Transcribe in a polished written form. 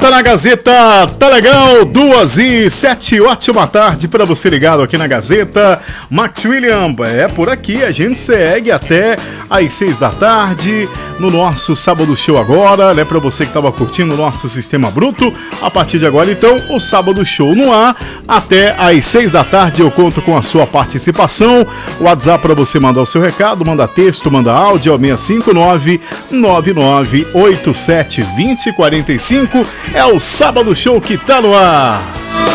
Gazeta na Gazeta, tá legal? 2h07, ótima tarde para você ligado aqui na Gazeta. Max William, é por aqui, a gente segue até às 6 da tarde no nosso Sábado Show agora, né? Para você que tava curtindo o nosso Sistema Bruto, a partir de agora então o Sábado Show no ar, até às 6 da tarde eu conto com a sua participação. O WhatsApp para você mandar o seu recado, manda texto, manda áudio, é o 659-9987-2045. É o Sábado Show que tá no ar.